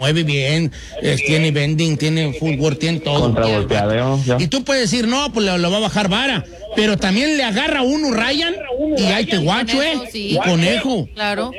mueve bien, tiene bending, tiene footwork, tiene todo. Contragolpeadeo. Y tú puedes decir, no, pues lo va a bajar vara. Pero también le agarra uno Ryan y ahí te guacho, sí. Y conejo. Claro.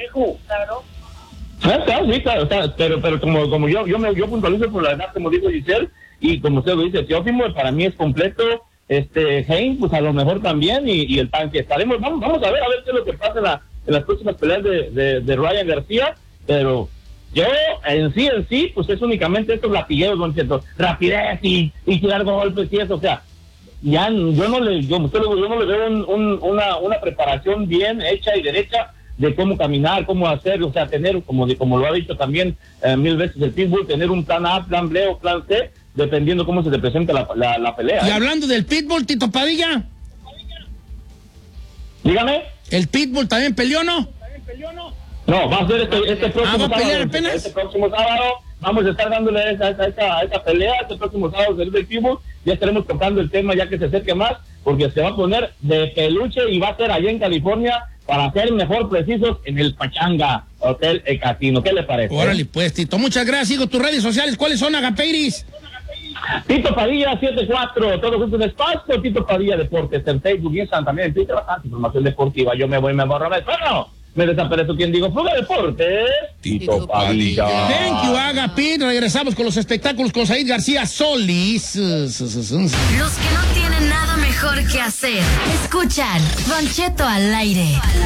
Claro, pero como yo puntualizo por la edad, como dijo Giselle, y como usted lo dice, Teófimo, para mí es completo. Hein, pues a lo mejor también, y el tanque estaremos, vamos a ver qué es lo que pasa en las próximas peleas de Ryan García, pero yo en sí, pues es únicamente estos latigueos, don Cheto, rapidez y tirar golpes y eso, o sea, ya yo no le veo una preparación bien hecha y derecha de cómo caminar, cómo hacer, o sea, tener, como lo ha dicho también 1000 veces el Pitbull, tener un plan A, plan B o plan C, dependiendo cómo se te presenta la pelea. Y hablando del Pitbull, Tito Padilla. Dígame. ¿El Pitbull también peleó, no? No, va a ser este próximo ¿va a pelear sábado. apenas? Este próximo sábado vamos a estar dándole esa pelea. Este próximo sábado del Pitbull. Ya estaremos tocando el tema ya que se acerque más, porque se va a poner de peluche y va a ser allá en California, para ser mejor precisos, en el Pachanga Hotel Casino. ¿Qué le parece? Órale, pues, Tito. Muchas gracias. Sigo tus redes sociales. ¿Cuáles son, Agapeiris? Tito Padilla 74, todo junto en espacio, Tito Padilla Deportes, en Facebook y en también en Twitter, bastante información deportiva. Yo me voy, me borro, me desaparezco. ¿Quién digo? Fuga Deportes, Tito Padilla. Thank you, Agapit. Regresamos con los espectáculos con Said García Solís. Los que no tienen nada mejor que hacer, escuchan Don Cheto al aire.